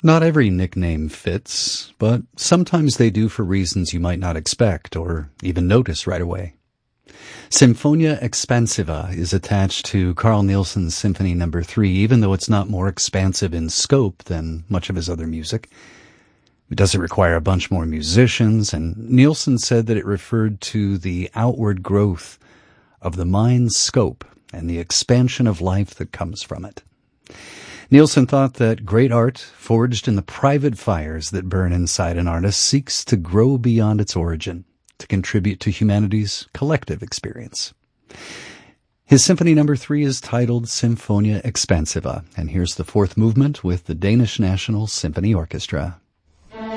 Not every nickname fits, but sometimes they do for reasons you might not expect or even notice right away. Sinfonia Expansiva is attached to Carl Nielsen's Symphony No. 3, even though it's not more expansive in scope than much of his other music. It doesn't require a bunch more musicians, and Nielsen said that it referred to the outward growth of the mind's scope and the expansion of life that comes from it. Nielsen thought that great art, forged in the private fires that burn inside an artist, seeks to grow beyond its origin, to contribute to humanity's collective experience. His Symphony No. 3 is titled Sinfonia Expansiva, and here's the fourth movement with the Danish National Symphony Orchestra.